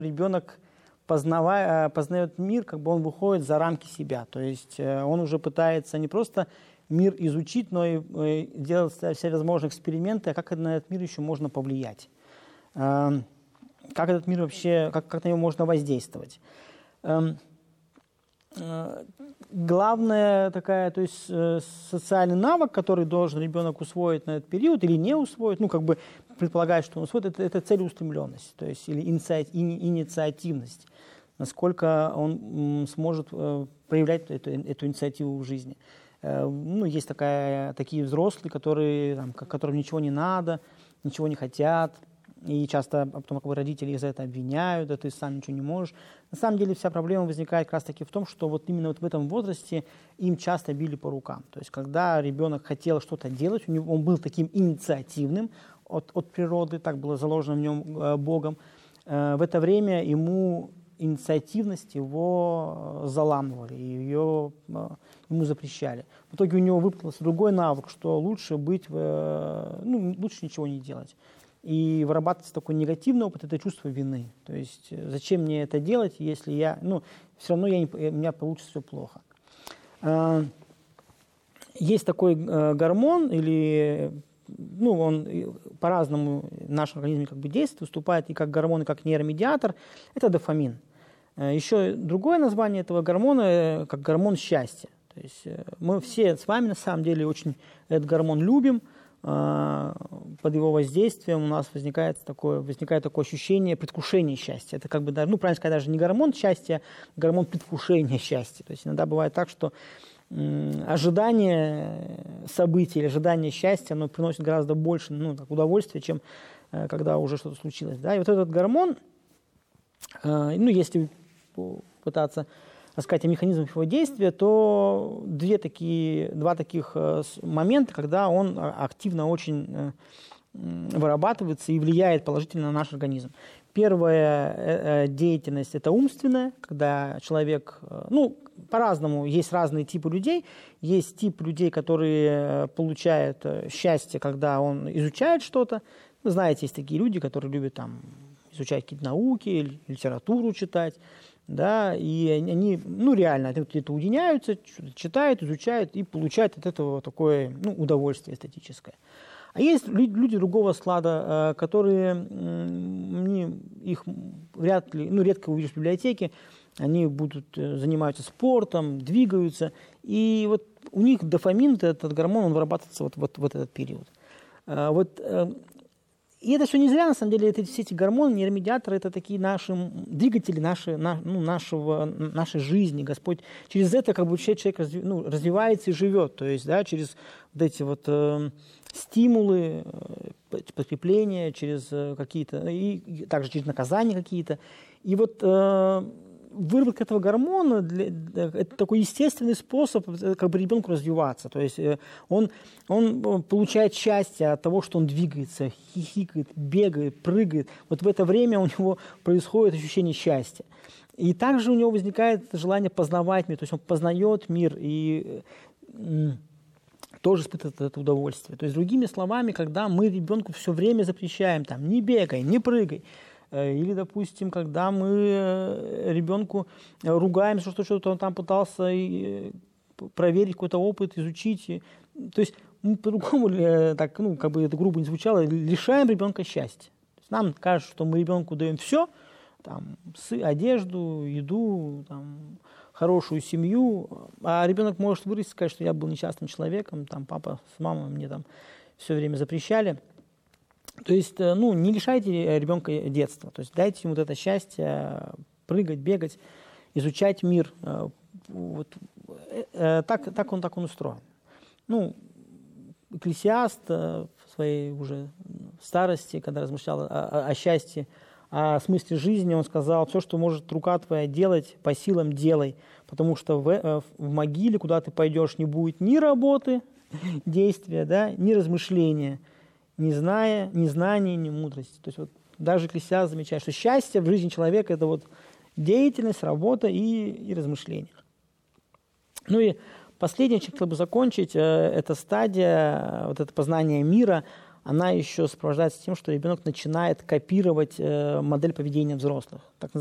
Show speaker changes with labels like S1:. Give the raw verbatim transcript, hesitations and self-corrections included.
S1: ребенок познавая, познает мир, как бы он выходит за рамки себя. То есть он уже пытается не просто мир изучить, но и делать все возможные эксперименты, а как на этот мир еще можно повлиять. Как этот мир вообще, как, как на него можно воздействовать. Главная такая, то есть социальный навык, который должен ребенок усвоить на этот период или не усвоить, ну, как бы предполагает, что он усвоит, это, это целеустремленность, то есть или инициативность, насколько он сможет проявлять эту, эту инициативу в жизни. Ну, есть такая, такие взрослые, которые, там, которым ничего не надо, ничего не хотят, и часто потом как бы, родители их за это обвиняют, да ты сам ничего не можешь. На самом деле вся проблема возникает как раз таки в том, что вот именно вот в этом возрасте им часто били по рукам. То есть когда ребенок хотел что-то делать, у него, он был таким инициативным от, от природы, так было заложено в нем э, Богом, э, в это время ему инициативность его заламывали, ее, э, ему запрещали. В итоге у него выплылся другой навык, что лучше быть, э, ну, лучше ничего не делать. И вырабатывается такой негативный опыт, это чувство вины. То есть зачем мне это делать, если я, ну, все равно я не, у меня получится все плохо. Есть такой гормон, или, ну, он по-разному в нашем организме как бы действует, выступает и как гормон, и как нейромедиатор, это дофамин. Еще другое название этого гормона, как гормон счастья. То есть мы все с вами на самом деле очень этот гормон любим. Под его воздействием у нас возникает такое, возникает такое ощущение предвкушения счастья. Это как бы, ну, правильно сказать, даже не гормон счастья, а гормон предвкушения счастья. То есть иногда бывает так, что м, ожидание событий или ожидание счастья, оно приносит гораздо больше, ну, так, удовольствия, чем э, когда уже что-то случилось. Да? И вот этот гормон, э, ну, если пытаться рассказать о механизмах его действия, то две такие, два таких э, момента, когда он активно очень э, вырабатывается и влияет положительно на наш организм. Первая э, деятельность – это умственная, когда человек, э, ну, по-разному, есть разные типы людей. Есть тип людей, которые получают счастье, когда он изучает что-то. Вы знаете, есть такие люди, которые любят там изучать какие-то науки, литературу читать. Да, и они, ну, реально где-то уединяются, что-то читают, изучают и получают от этого такое, ну, удовольствие эстетическое. А есть люди другого склада, которые, они, их вряд ли, ну, редко увидишь в библиотеке, они будут, занимаются спортом, двигаются, и вот у них дофамин, этот гормон, он вырабатывается вот, вот в этот период. Вот. И это все не зря, на самом деле, это, все эти гормоны, нейромедиаторы, это такие наши двигатели наши, на, ну, нашего, нашей жизни. Господь через это как бы человек разви, ну, развивается и живет. То есть, да, через вот эти вот э, стимулы, э, подкрепления, через э, какие-то, и, и также через наказания какие-то. И вот э, выработка этого гормона для, это такой естественный способ как бы ребенку развиваться. То есть он, он получает счастье от того, что он двигается, хихикает, бегает, прыгает. Вот в это время у него происходит ощущение счастья. И также у него возникает желание познавать мир. То есть он познает мир и тоже испытывает это удовольствие. То есть, другими словами, когда мы ребенку все время запрещаем, там, не бегай, не прыгай, или, допустим, когда мы ребенку ругаем, что что-то он там пытался проверить какой-то опыт, изучить. То есть мы по-другому, так, ну, как бы это грубо не звучало, лишаем ребенка счастья. То есть нам кажется, что мы ребенку даем все, там, одежду, еду, там, хорошую семью, а ребенок может вырасти и сказать, что я был несчастным человеком, там, папа с мамой мне там все время запрещали. То есть, ну, не лишайте ребенка детства, то есть дайте ему вот это счастье, прыгать, бегать, изучать мир. Вот. Так, так, он, так он устроен. Ну, Экклесиаст в своей уже старости, когда размышлял о, о, о счастье, о смысле жизни, он сказал, все, что может рука твоя делать, по силам делай, потому что в, в могиле, куда ты пойдешь, не будет ни работы, действия, да, ни размышления, не зная, ни знания, ни мудрости. То есть вот даже Экклесиаст замечает, что счастье в жизни человека – это вот деятельность, работа и, и размышления. Ну и последнее, чем хотел бы закончить, это стадия, вот это познание мира, она еще сопровождается тем, что ребенок начинает копировать э, модель поведения взрослых. Так